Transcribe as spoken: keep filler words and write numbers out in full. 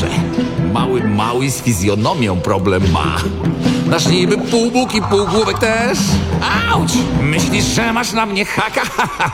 Mały, mały z fizjonomią problem ma. Nasz niby półbóg i półgłówek też. Auć! Myślisz, że masz na mnie haka?